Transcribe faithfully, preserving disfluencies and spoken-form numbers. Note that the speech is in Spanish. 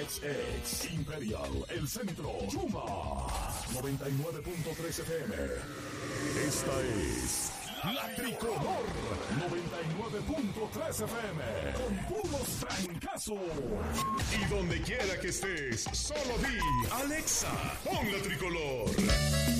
X X Imperial, El Centro, Chuma, noventa y nueve punto tres F M. Esta es La Tricolor, noventa y nueve punto tres F M, con puros trancazos. Y donde quiera que estés, solo di, Alexa, pon La Tricolor.